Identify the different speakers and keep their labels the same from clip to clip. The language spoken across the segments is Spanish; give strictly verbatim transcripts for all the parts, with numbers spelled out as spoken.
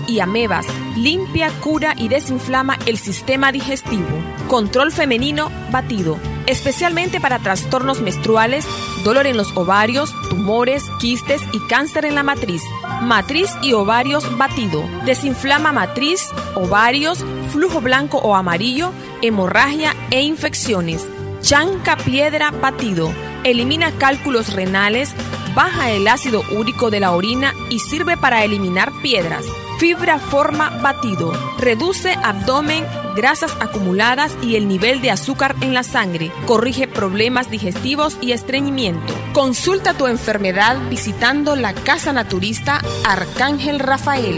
Speaker 1: y amebas. Limpia, cura y desinflama el sistema digestivo. Control femenino batido, especialmente para trastornos menstruales, dolor en los ovarios, tumores, quistes y cáncer en la matriz. Matriz y ovarios batido. Desinflama matriz, ovarios, flujo blanco o amarillo, hemorragia e infecciones. Chanca piedra batido. Elimina cálculos renales, baja el ácido úrico de la orina y sirve para eliminar piedras. Fibra forma batido. Reduce abdomen, grasas acumuladas y el nivel de azúcar en la sangre. Corrige problemas digestivos y estreñimiento. Consulta tu enfermedad visitando la Casa Naturista Arcángel Rafael.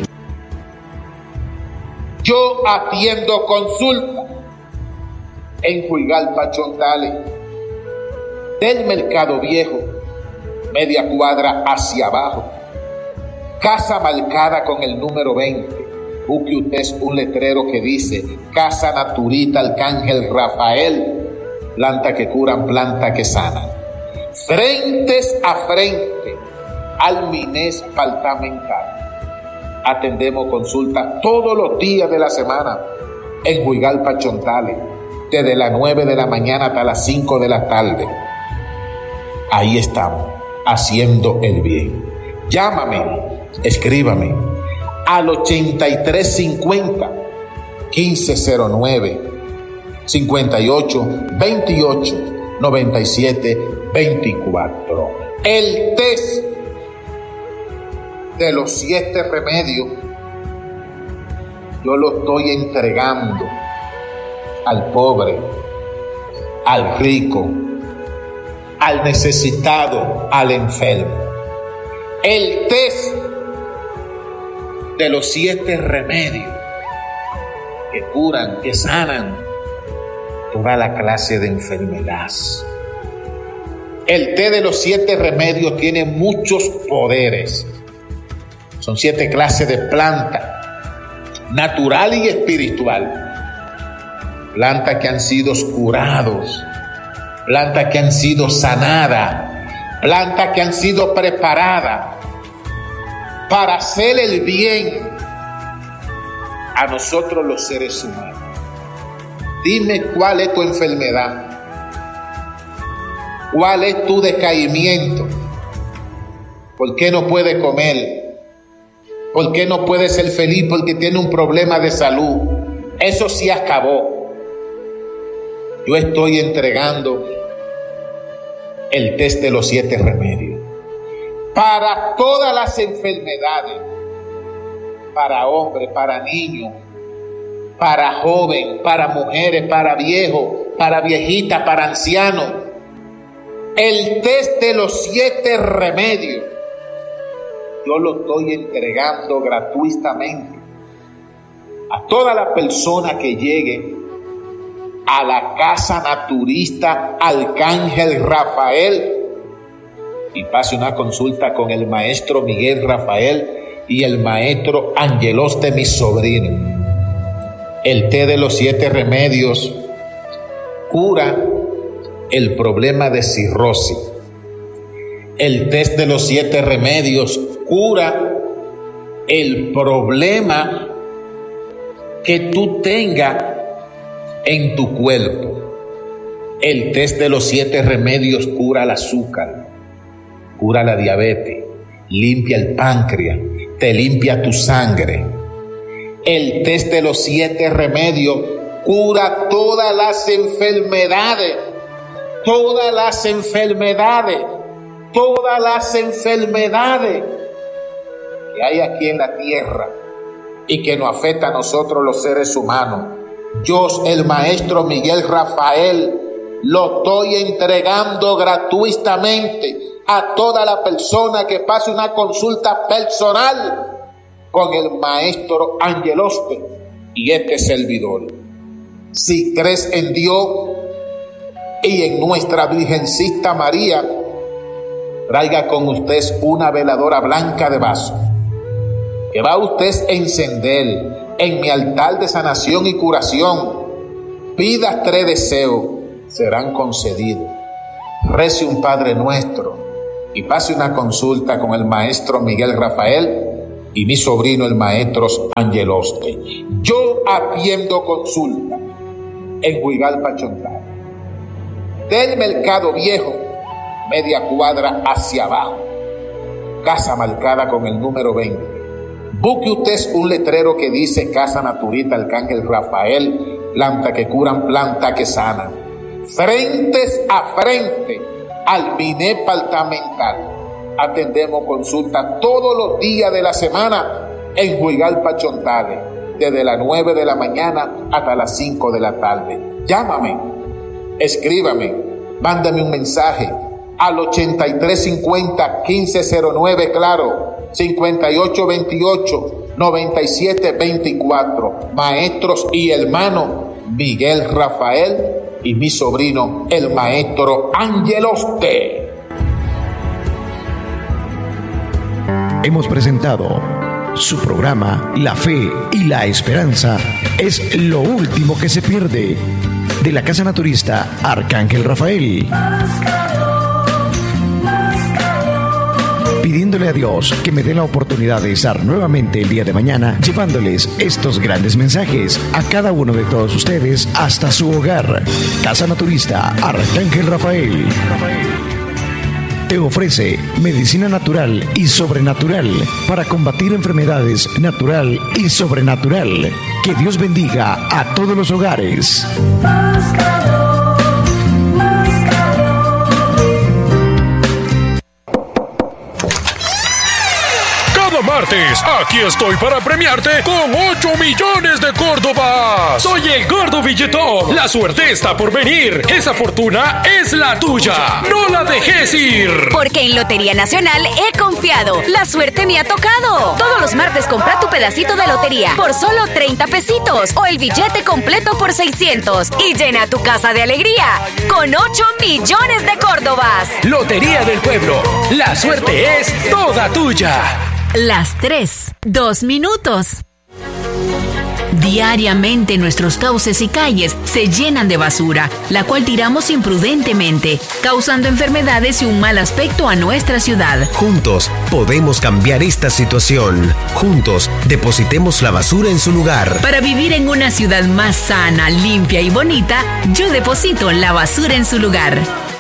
Speaker 2: Yo atiendo consulta en Juigalpa, Chontales, del Mercado Viejo, media cuadra hacia abajo, casa marcada con el número veinte. Busque usted un letrero que dice Casa Naturista Arcángel Rafael, planta que curan, planta que sanan. Frentes a frente al Mines Departamental. Atendemos consultas todos los días de la semana en Juigalpa, Chontales, desde las nueve de la mañana hasta las cinco de la tarde. Ahí estamos, haciendo el bien. Llámame, escríbame al ochenta y tres cincuenta, quince cero nueve, cincuenta y ocho, veintiocho, noventa y siete, veinticuatro. El test de los siete remedios yo lo estoy entregando al pobre, al rico, al necesitado, al enfermo. El test de los siete remedios que curan, que sanan toda la clase de enfermedad. El té de los siete remedios tiene muchos poderes. Son siete clases de planta, natural y espiritual. Plantas que han sido curados, plantas que han sido sanadas, plantas que han sido preparadas para hacer el bien a nosotros los seres humanos. Dime cuál es tu enfermedad, cuál es tu decaimiento, por qué no puedes comer, por qué no puedes ser feliz porque tiene un problema de salud. Eso sí acabó. Yo estoy entregando el test de los siete remedios para todas las enfermedades, para hombres, para niños, para jóvenes, para mujeres, para viejos, para viejitas, para ancianos. El test de los siete remedios yo lo estoy entregando gratuitamente a toda la persona que llegue a la Casa Naturista Arcángel Rafael y pase una consulta con el maestro Miguel Rafael y el maestro Angeloste, mi sobrino. El té de los siete remedios cura el problema de cirrosis. El té de los siete remedios cura el problema que tú tengas en tu cuerpo. El test de los siete remedios cura el azúcar, cura la diabetes, limpia el páncreas, te limpia tu sangre. El test de los siete remedios cura todas las enfermedades, todas las enfermedades, todas las enfermedades que hay aquí en la tierra y que nos afecta a nosotros los seres humanos. Yo, el maestro Miguel Rafael, lo estoy entregando gratuitamente a toda la persona que pase una consulta personal con el maestro Angeloste y este servidor. Si crees en Dios y en nuestra Virgencita María, traiga con usted una veladora blanca de vaso que va usted a encender en mi altar de sanación y curación. Pida tres deseos, serán concedidos. Rece un Padre Nuestro y pase una consulta con el maestro Miguel Rafael y mi sobrino el maestro Angeloste. Yo atiendo consulta en Juigalpa Chontales, del Mercado Viejo, media cuadra hacia abajo, casa marcada con el número veinte. Busque usted un letrero que dice Casa Naturita Arcángel Rafael, planta que curan, planta que sanan. Frentes a frente al M I N E departamental. Atendemos consultas todos los días de la semana en Juigalpa Chontales, desde las nueve de la mañana hasta las cinco de la tarde. Llámame, escríbame, mándame un mensaje al ochenta y tres cincuenta, quince cero nueve, claro, cincuenta y ocho veintiocho, noventa y siete veinticuatro. Maestros y hermano Miguel Rafael y mi sobrino el maestro Angeloste.
Speaker 3: Hemos presentado su programa La Fe y la Esperanza es lo último que se pierde, de la Casa Naturista Arcángel Rafael. Pidiéndole a Dios que me dé la oportunidad de estar nuevamente el día de mañana llevándoles estos grandes mensajes a cada uno de todos ustedes hasta su hogar. Casa Naturista Arcángel Rafael te ofrece medicina natural y sobrenatural para combatir enfermedades natural y sobrenatural. Que Dios bendiga a todos los hogares.
Speaker 4: Martes, aquí estoy para premiarte con ocho millones de Córdobas. Soy el Gordo Billetón. La suerte está por venir. Esa fortuna es la tuya. No la dejes ir.
Speaker 5: Porque en Lotería Nacional he confiado. La suerte me ha tocado. Todos los martes compra tu pedacito de lotería por solo treinta pesitos o el billete completo por seiscientos y llena tu casa de alegría con ocho millones de Córdobas.
Speaker 4: Lotería del Pueblo. La suerte es toda tuya.
Speaker 6: Las tres, dos minutos. Diariamente nuestros cauces y calles se llenan de basura, la cual tiramos imprudentemente, causando enfermedades y un mal aspecto a nuestra ciudad.
Speaker 7: Juntos podemos cambiar esta situación. Juntos depositemos la basura en su lugar.
Speaker 6: Para vivir en una ciudad más sana, limpia y bonita, yo deposito la basura en su lugar.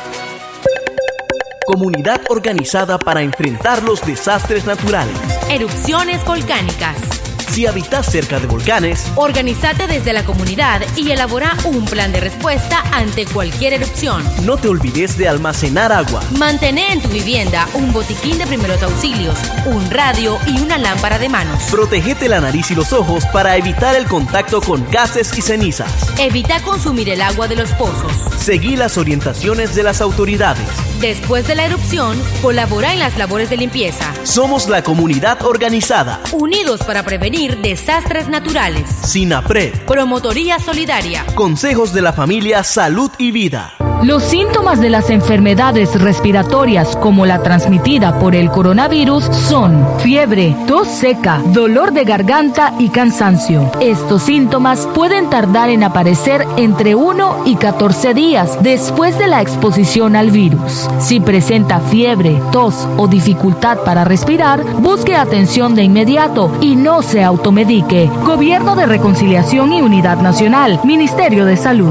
Speaker 8: Comunidad organizada para enfrentar los desastres naturales.
Speaker 9: Erupciones volcánicas.
Speaker 8: Si habitas cerca de volcanes,
Speaker 9: organízate desde la comunidad y elabora un plan de respuesta ante cualquier erupción.
Speaker 8: No te olvides de almacenar agua.
Speaker 9: Mantén en tu vivienda un botiquín de primeros auxilios, un radio y una lámpara de manos.
Speaker 8: Protégete la nariz y los ojos para evitar el contacto con gases y cenizas.
Speaker 9: Evita consumir el agua de los pozos.
Speaker 8: Seguí las orientaciones de las autoridades.
Speaker 9: Después de la erupción, colabora en las labores de limpieza.
Speaker 8: Somos la comunidad organizada.
Speaker 9: Unidos para prevenir desastres naturales.
Speaker 8: SINAPRED.
Speaker 9: Promotoría Solidaria.
Speaker 8: Consejos de la Familia, Salud y Vida.
Speaker 10: Los síntomas de las enfermedades respiratorias como la transmitida por el coronavirus son fiebre, tos seca, dolor de garganta y cansancio. Estos síntomas pueden tardar en aparecer entre uno y catorce días después de la exposición al virus. Si presenta fiebre, tos o dificultad para respirar, busque atención de inmediato y no se automedique. Gobierno de Reconciliación y Unidad Nacional, Ministerio de Salud.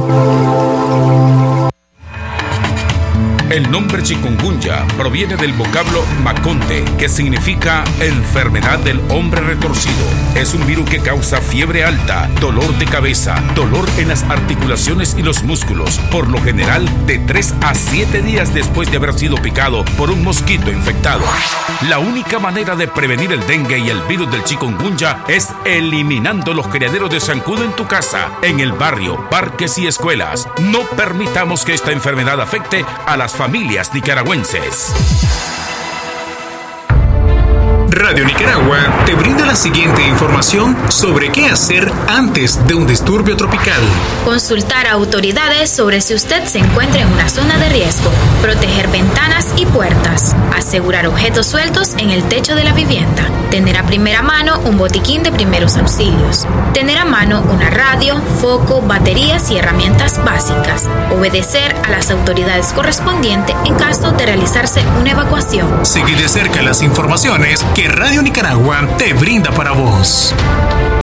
Speaker 11: El nombre chikungunya proviene del vocablo maconte, que significa enfermedad del hombre retorcido. Es un virus que causa fiebre alta, dolor de cabeza, dolor en las articulaciones y los músculos, por lo general de tres a siete días después de haber sido picado por un mosquito infectado. La única manera de prevenir el dengue y el virus del chikungunya es eliminando los criaderos de zancudo en tu casa, en el barrio, parques y escuelas. No permitamos que esta enfermedad afecte a las familias nicaragüenses.
Speaker 12: Radio Nicaragua te brinda la siguiente información sobre qué hacer antes de un disturbio tropical.
Speaker 13: Consultar a autoridades sobre si usted se encuentra en una zona de riesgo. Proteger ventanas y puertas. Asegurar objetos sueltos en el techo de la vivienda. Tener a primera mano un botiquín de primeros auxilios. Tener a mano una radio, foco, baterías y herramientas básicas. Obedecer a las autoridades correspondientes en caso de realizarse una evacuación.
Speaker 12: Seguir de cerca las informaciones que que Radio Nicaragua te brinda para vos.